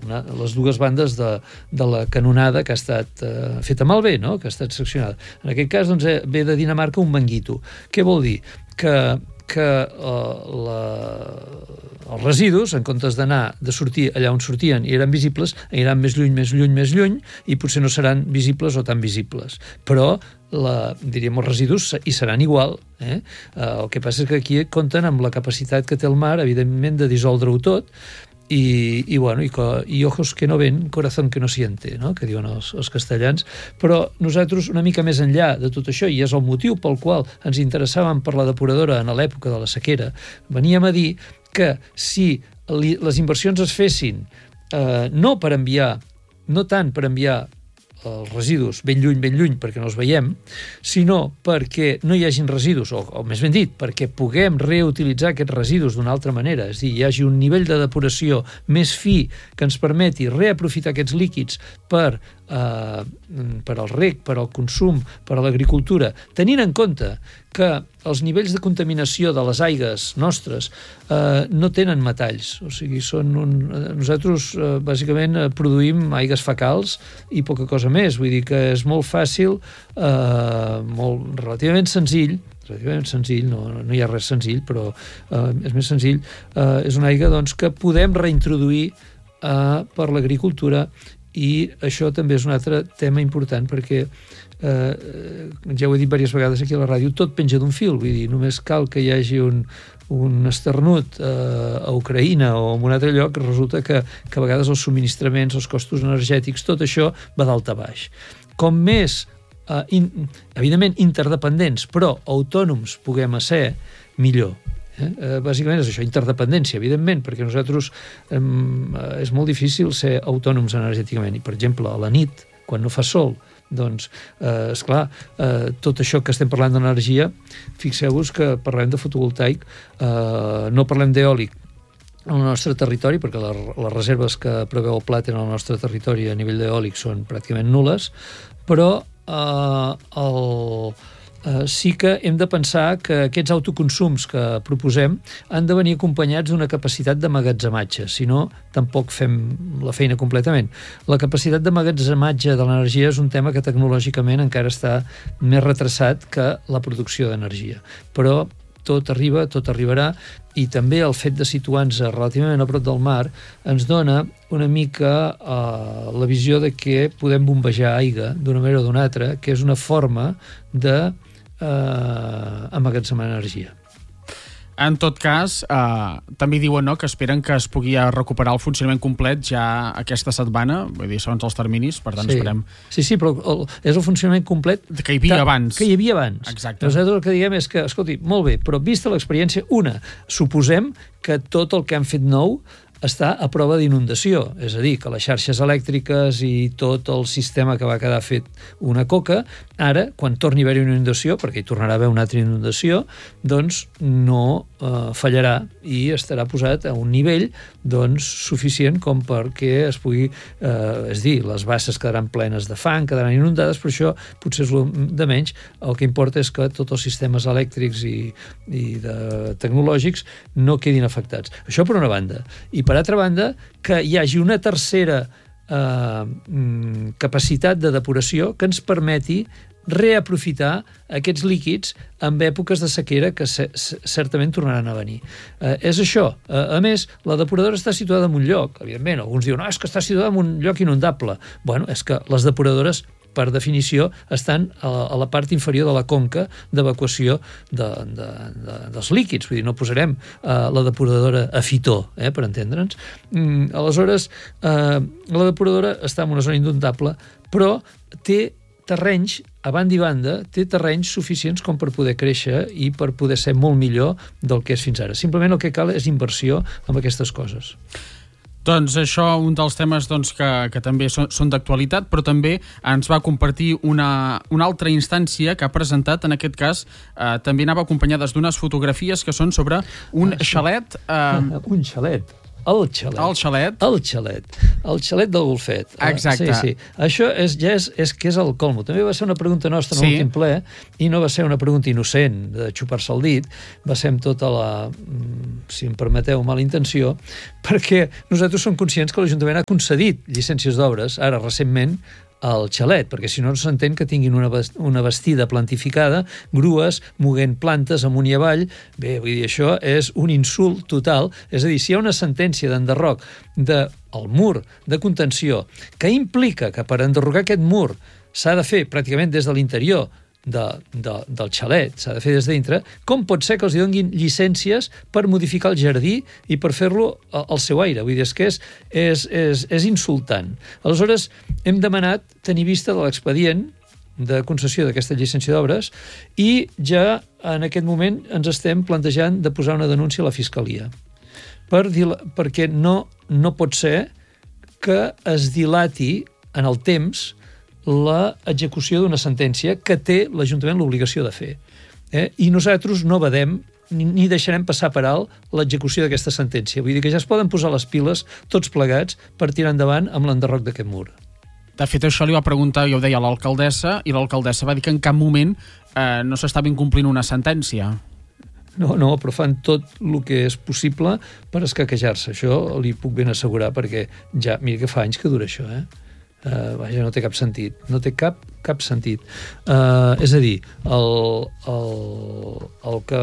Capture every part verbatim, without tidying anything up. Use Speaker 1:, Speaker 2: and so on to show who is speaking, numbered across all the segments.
Speaker 1: una, les dues bandes de, de la canonada que ha estat eh, feta malbé, no? Que ha estat seccionada. En aquest cas, doncs, ve de Dinamarca un manguito. Què vol dir? Que, que uh, la, els residus, en comptes d'anar de sortir allà on sortien i eren visibles, aniran més lluny, més lluny, més lluny, i potser no seran visibles o tan visibles. Però la, diríem, els residus hi seran igual. Eh? Uh, el que passa és que aquí compten amb la capacitat que té el mar, evidentment, de dissoldre-ho tot, i, i, bueno, i, i ojos que no ven, corazón que no siente, no? Que diuen els, els castellans. Però nosaltres, una mica més enllà de tot això, i és el motiu pel qual ens interessàvem per la depuradora en l'època de la sequera, veníem a dir que si li, les inversions es fessin eh, no per enviar, no tant per enviar els residus ben lluny, ben lluny, perquè no els veiem, sinó perquè no hi hagin residus, o, o més ben dit, perquè puguem reutilitzar aquests residus d'una altra manera, és a dir, hi hagi un nivell de depuració més fi que ens permeti reaprofitar aquests líquids per, eh, per al reg, per al consum, per a l'agricultura, tenint en compte que els nivells de contaminació de les aigues nostres eh, no tenen metalls, o sigui, són un... nosaltres eh, bàsicament eh, produïm aigues fecals i poca cosa més, vull dir que és molt fàcil, eh, molt, relativament senzill, relativament senzill, no, no hi ha res senzill, però eh, és més senzill, eh, és una aigua doncs, que podem reintroduir eh, per l'agricultura, i això també és un altre tema important perquè eh, ja ho he dit diverses vegades aquí a la ràdio, tot penja d'un fil, vull dir, només cal que hi hagi un, un esternut eh, a Ucraïna o en un altre lloc, resulta que, que a vegades els subministraments, els costos energètics, tot això va dalt a baix. Com més, eh, in, evidentment, interdependents, però autònoms puguem ser, millor. Eh? Eh, bàsicament és això, interdependència, evidentment, perquè nosaltres eh, és molt difícil ser autònoms energèticament, i per exemple a la nit, quan no fa sol, doncs, eh, esclar, eh, tot això que estem parlant d'energia, fixeu-vos que parlem de fotovoltaic, eh, no parlem d'eòlic en el nostre territori, perquè la, les reserves que preveu el Plat en el nostre territori a nivell d'eòlic són pràcticament nul·les, però eh, el Uh, sí que hem de pensar que aquests autoconsums que proposem han de venir acompanyats d'una capacitat d'emmagatzematge, si no, tampoc fem la feina completament. La capacitat d'emmagatzematge de l'energia és un tema que tecnològicament encara està més retrasat que la producció d'energia, però tot arriba, tot arribarà, i també el fet de situar-nos relativament a prop del mar ens dona una mica uh, la visió de que podem bombejar aigua d'una manera o d'una altra, que és una forma de Uh, emmagatzemar energia.
Speaker 2: En tot cas, eh, també diuen no, que esperen que es pugui recuperar el funcionament complet ja aquesta setmana, vull dir, segons els terminis, per tant
Speaker 1: sí.
Speaker 2: esperem...
Speaker 1: Sí, sí, però el, és el funcionament complet...
Speaker 2: Que hi havia abans.
Speaker 1: Que hi havia abans.
Speaker 2: Exacte.
Speaker 1: Nosaltres el que diguem és que, escolti, molt bé, però vista l'experiència, una, suposem que tot el que han fet nou està a prova d'inundació, és a dir, que les xarxes elèctriques i tot el sistema que va quedar fet una coca, ara, quan torni a haver-hi una inundació, perquè hi tornarà a haver una altra inundació, doncs no eh, fallarà i estarà posat a un nivell doncs, suficient com perquè es pugui, eh, és dir, les basses quedaran plenes de fang, quedaran inundades, però això potser és el de menys. El que importa és que tots els sistemes elèctrics i, i de tecnològics no quedin afectats. Això per una banda. I per altra banda, que hi hagi una tercera eh, capacitat de depuració que ens permeti reaprofitar aquests líquids en èpoques de sequera que certament tornaran a venir. Eh, és això. Eh, a més, la depuradora està situada en un lloc, evidentment. Alguns diuen, no, és que està situada en un lloc inundable. Bueno, és que les depuradores per definició, estan a la, a la part inferior de la conca d'evacuació de, de, de, dels líquids. Vull dir, no posarem eh, la depuradora a fitó, eh, per entendre'ns. Mm, aleshores, eh, la depuradora està en una zona inundable, però té terrenys, a banda i banda, té terrenys suficients com per poder créixer i per poder ser molt millor del que és fins ara. Simplement el que cal és inversió en aquestes coses.
Speaker 2: Doncs això, un dels temes doncs, que, que també són, són d'actualitat, però també ens va compartir una, una altra instància que ha presentat, en aquest cas, eh, també anava acompanyades d'unes fotografies que són sobre un
Speaker 1: ah, sí.
Speaker 2: xalet... Eh...
Speaker 1: Un xalet. el xalet.
Speaker 2: El xalet.
Speaker 1: El xalet. El xalet del golfet.
Speaker 2: Exacte.
Speaker 1: Uh, sí, sí. Això és, ja és, és que és el colmo. També va ser una pregunta nostra en
Speaker 2: sí.
Speaker 1: l'últim ple, i no va ser una pregunta innocent de xupar-se el dit, va ser amb tota la, si em permeteu, mala intenció, perquè nosaltres som conscients que l'Ajuntament ha concedit llicències d'obres, ara recentment, al xalet, perquè si no no s'entén que tinguin una, una bastida plantificada, grues, moguent plantes amunt i avall. Bé, vull dir, això és un insult total. És a dir, si hi ha una sentència d'enderroc del mur de contenció que implica que per enderrocar aquest mur s'ha de fer pràcticament des de l'interior de, de, del xalet, s'ha de fer des de dintre, com pot ser que els donin llicències per modificar el jardí i per fer-lo al seu aire? Vull dir, és que és, és, és, és insultant. Aleshores, hem demanat tenir vista de l'expedient de concessió d'aquesta llicència d'obres i ja en aquest moment ens estem plantejant de posar una denúncia a la Fiscalia per dir, perquè no, no pot ser que es dilati en el temps l'execució d'una sentència que té l'Ajuntament l'obligació de fer. Eh? I nosaltres no vedem ni, ni deixarem passar per alt l'execució d'aquesta sentència. Vull dir que ja es poden posar les piles tots plegats per tirar endavant amb l'enderroc d'aquest mur.
Speaker 2: De fet, això li va preguntar, jo ho deia, a l'alcaldessa, i l'alcaldessa va dir que en cap moment eh, no s'estava incomplint una sentència.
Speaker 1: No, no, però fan tot el que és possible per escaquejar-se. Això li puc ben assegurar, perquè ja, mira que fa anys que dura això, eh? Uh, vaja, no té cap sentit, no té cap, cap sentit. Uh, és a dir, el, el, el que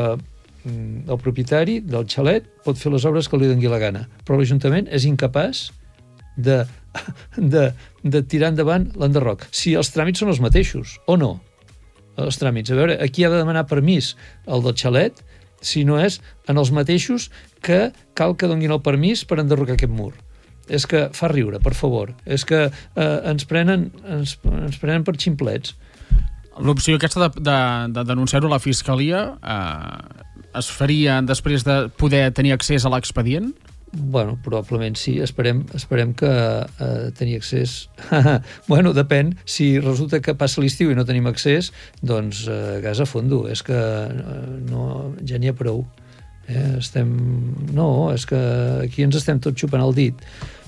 Speaker 1: el propietari del xalet pot fer les obres que li doni la gana, però l'Ajuntament és incapaç de, de, de tirar endavant l'enderroc. Si els tràmits són els mateixos, o no? Els tràmits. A veure, aquí ha de demanar permís el del xalet, si no és en els mateixos que cal que donin el permís per enderrocar aquest mur. És que fa riure, per favor. És que eh, ens, prenen, ens, ens prenen per ximplets.
Speaker 2: L'opció aquesta de, de, de denunciar-ho a la Fiscalia eh, es faria després de poder tenir accés a l'expedient?
Speaker 1: Bueno, probablement sí. Esperem, esperem que eh, tenir accés... bueno, depèn. Si resulta que passa l'estiu i no tenim accés, doncs eh, gas a fondo. És que eh, no, ja n'hi ha prou. Eh, estem... No, és que aquí ens estem tots xupant el dit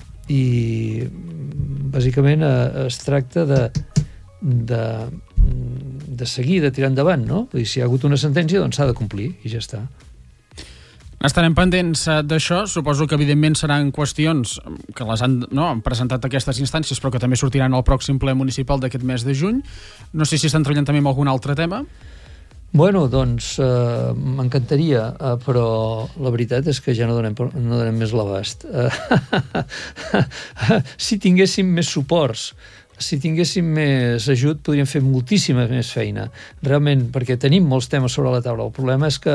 Speaker 1: i bàsicament eh, es tracta de, de, de seguir, de tirar endavant, no? Vull dir, si hi ha hagut una sentència, doncs s'ha de complir i ja està.
Speaker 2: Estarem pendents d'això. Suposo que evidentment seran qüestions que les han, no, han presentat aquestes instàncies, però que també sortiran al pròxim ple municipal d'aquest mes de juny. No sé si estan treballant també amb algun altre tema.
Speaker 1: Bueno, doncs eh, m'encantaria, eh, però la veritat és que ja no donem, no donem més l'abast. Eh, si tinguéssim més suports, si tinguéssim més ajut, podríem fer moltíssima més feina. Realment, perquè tenim molts temes sobre la taula. El problema és que,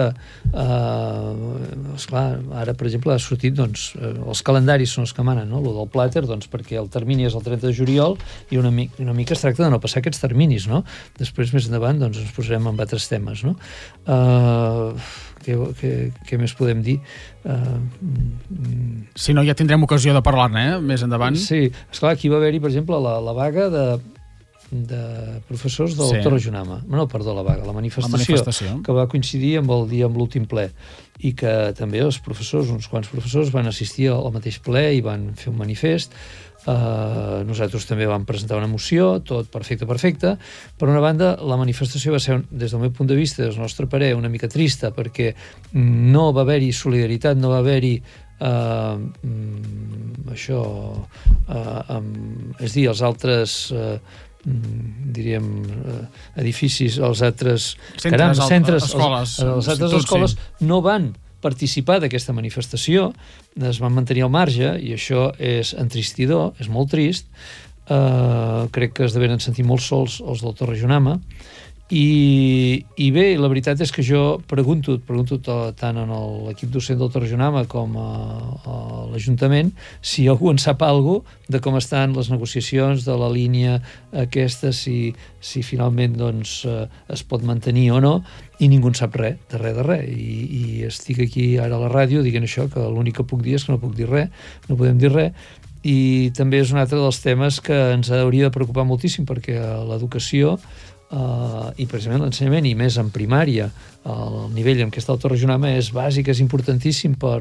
Speaker 1: eh, esclar, ara, per exemple, ha sortit, doncs, eh, els calendaris són els que manen, no? Lo del plàter, doncs, perquè el termini és el trenta de juliol i una, mi una mica es tracta de no passar aquests terminis, no? Després, més endavant, doncs, ens posarem amb altres temes, no? Eh... Què, què, què més podem dir? Uh, mm,
Speaker 2: si no, ja tindrem ocasió de parlar-ne, eh? Més endavant.
Speaker 1: Sí, esclar, aquí va haver-hi, per exemple, la, la vaga de, de professors del sí. Torrejonama. No, perdó, la vaga, la manifestació,
Speaker 2: la manifestació,
Speaker 1: que va coincidir amb el dia amb l'últim ple, i que també els professors, uns quants professors, van assistir al mateix ple i van fer un manifest. Uh, nosaltres també vam presentar una moció, tot perfecte, perfecte. Per una banda, la manifestació va ser, des del meu punt de vista, des del nostre parer, una mica trista, perquè no va haver-hi solidaritat, no va haver-hi uh, això, uh, um, és dir, els altres uh, diríem uh, edificis, els altres
Speaker 2: centres,
Speaker 1: caram, centres
Speaker 2: escoles,
Speaker 1: els, les altres escoles sí. no van participar d'aquesta manifestació, es van mantenir al marge, i això és entristidor, és molt trist. Uh, crec que es deveren sentir molt sols els del Torrejonama, i, i bé, la veritat és que jo pregunto, pregunto tant en l'equip docent del Torrejonama com a, a l'Ajuntament si algú en sap alguna cosa de com estan les negociacions de la línia aquesta, si, si finalment doncs, es pot mantenir o no, i ningú en sap res, de res, de res. I, i estic aquí ara a la ràdio dient això, que l'únic que puc dir és que no puc dir res, no podem dir res, i també és un altre dels temes que ens hauria de preocupar moltíssim, perquè l'educació Uh, i precisament l'ensenyament, i més en primària, el nivell en què està el Torrejonama és bàsic, és importantíssim per,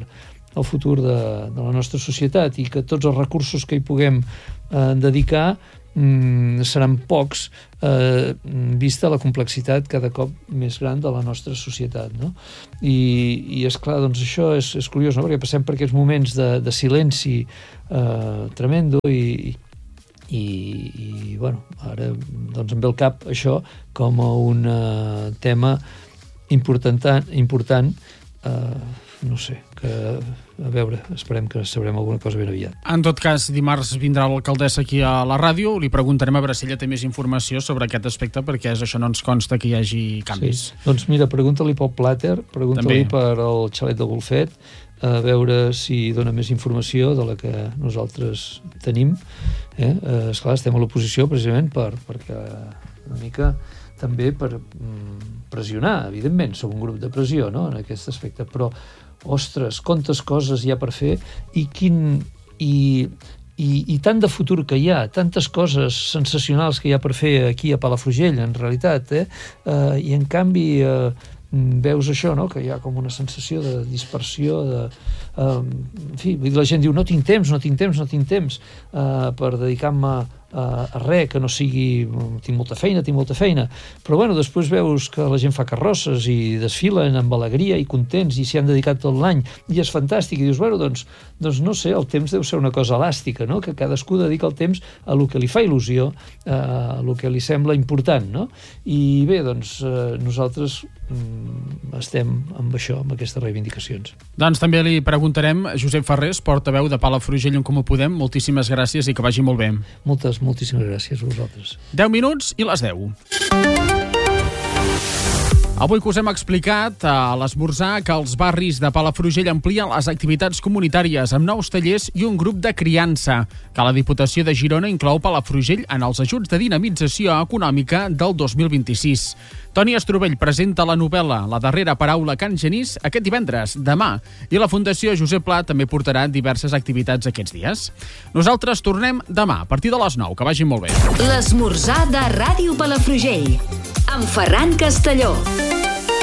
Speaker 1: el futur de, de la nostra societat i que tots els recursos que hi puguem eh, dedicar mm, seran pocs eh, vista la complexitat cada cop més gran de la nostra societat, no? I, i és clar, doncs això és, és curiós, no? Perquè passem per aquests moments de, de silenci eh, tremendo i, i, i bueno, ara doncs em ve al cap això com a un uh, tema important, important eh, no sé, que a veure, esperem que sabrem alguna cosa ben aviat.
Speaker 2: En tot cas, dimarts vindrà l'alcaldessa aquí a la ràdio, li preguntarem a veure si ella té més informació sobre aquest aspecte, perquè és, això no ens consta que hi hagi canvis.
Speaker 1: Sí. Doncs mira, pregunta-li pel plàter, pregunta-li
Speaker 2: També.
Speaker 1: per el xalet de golfet, a veure si dona més informació de la que nosaltres tenim. Eh? Eh, esclar, estem a l'oposició precisament per, perquè una mica també per mm, pressionar, evidentment, som un grup de pressió, no?, en aquest aspecte, però ostres, quantes coses hi ha per fer i quin... I, i, i tant de futur que hi ha, tantes coses sensacionals que hi ha per fer aquí a Palafrugell, en realitat, eh? Uh, i en canvi uh, veus això, no?, que hi ha com una sensació de dispersió, de... Uh, en fi, la gent diu, no tinc temps, no tinc temps, no tinc temps uh, per dedicar-me a, a res que no sigui... tinc molta feina, tinc molta feina, però bueno, després veus que la gent fa carrosses i desfilen amb alegria i contents i s'hi han dedicat tot l'any i és fantàstic, i dius, bueno, doncs, doncs no sé, el temps deu ser una cosa elàstica, no?, que cadascú dedica el temps a lo que li fa il·lusió, a lo que li sembla important, no? I bé, doncs eh, nosaltres mm, estem amb això, amb aquestes reivindicacions.
Speaker 2: Doncs també li preguntarem a Josep Ferrés, portaveu de Palafrugell en Comú Podem. Moltíssimes gràcies i que vagi molt bé.
Speaker 1: Moltes, moltíssimes gràcies a vosaltres.
Speaker 2: deu minuts i les deu. Avui que us hem explicat a l'esmorzar que els barris de Palafrugell amplien les activitats comunitàries amb nous tallers i un grup de criança, que la Diputació de Girona inclou Palafrugell en els ajuts de dinamització econòmica del dos mil vint-i-sis. Toni Estrovell presenta la novel·la La darrera paraula Can Genís aquest divendres, demà, i la Fundació Josep Pla també portarà diverses activitats aquests dies. Nosaltres tornem demà, a partir de les nou. Que vagi molt bé.
Speaker 3: L'esmorzar de Ràdio Palafrugell, amb Ferran Castelló.